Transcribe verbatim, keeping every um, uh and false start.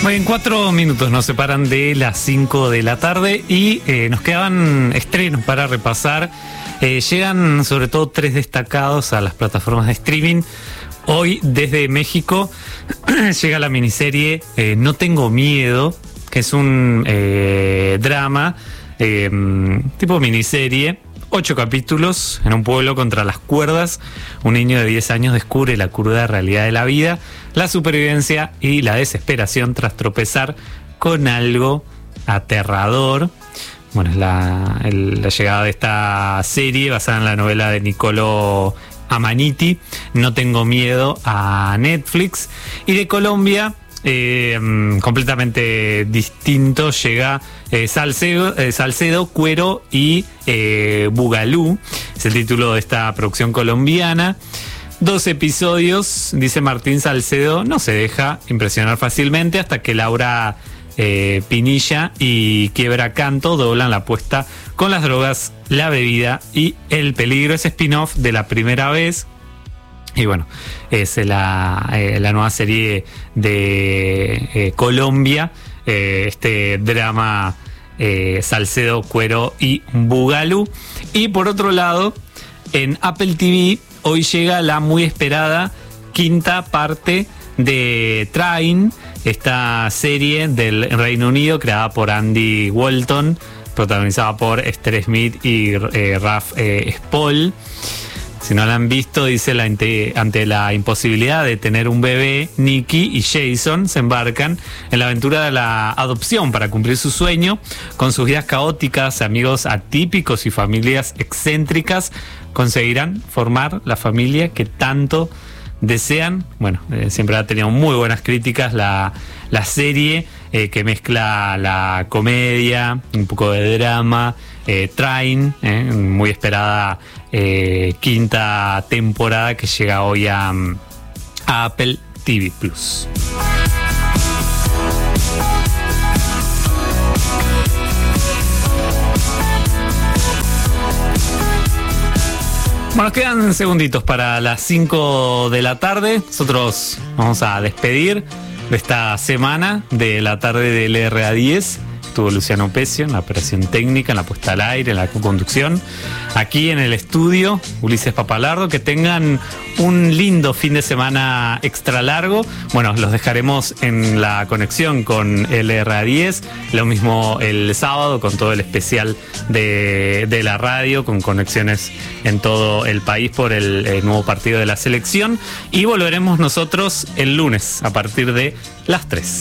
Muy bien, cuatro minutos nos separan de las cinco de la tarde y eh, nos quedaban estrenos para repasar. Eh, llegan sobre todo tres destacados a las plataformas de streaming. Hoy desde México llega la miniserie eh, No Tengo Miedo, que es un eh, drama eh, tipo miniserie. Ocho capítulos en un pueblo contra las cuerdas. Un niño de diez años descubre la cruda realidad de la vida, la supervivencia y la desesperación tras tropezar con algo aterrador. Bueno, es la, el, la llegada de esta serie basada en la novela de Niccolo Amaniti, No Tengo Miedo, a Netflix. Y de Colombia, Eh, completamente distinto, llega eh, Salcedo, eh, Salcedo, Cuero y eh, Bugalú. Es el título de esta producción colombiana. Dos episodios, dice Martín Salcedo, no se deja impresionar fácilmente hasta que Laura eh, Pinilla y Quiebra Canto doblan la apuesta con las drogas, la bebida y el peligro. Es spin-off de La Primera Vez. Y bueno, es la, eh, la nueva serie de eh, Colombia, eh, este drama eh, Salcedo, Cuero y Bugalú. Y por otro lado, en Apple T V hoy llega la muy esperada quinta parte de Train, esta serie del Reino Unido creada por Andy Walton, protagonizada por Esther Smith y eh, Ralph eh, Spoll. Si no la han visto, dice, la, ante, ante la imposibilidad de tener un bebé, Nicky y Jason se embarcan en la aventura de la adopción para cumplir su sueño. Con sus vidas caóticas, amigos atípicos y familias excéntricas, conseguirán formar la familia que tanto desean. Bueno, eh, siempre ha tenido muy buenas críticas la, la serie, eh, que mezcla la comedia, un poco de drama. Eh, Train, eh, muy esperada eh, quinta temporada que llega hoy a, a Apple T V Plus. Bueno, nos quedan segunditos para las cinco de la tarde. Nosotros vamos a despedir de esta semana de la tarde del R A diez. Estuvo Luciano Pecio en la operación técnica, en la puesta al aire, en la conducción. Aquí en el estudio, Ulises Papalardo. Que tengan un lindo fin de semana extra largo. Bueno, los dejaremos en la conexión con el R A diez. Lo mismo el sábado con todo el especial de, de la radio, con conexiones en todo el país por el, el nuevo partido de la selección. Y volveremos nosotros el lunes a partir de las tres.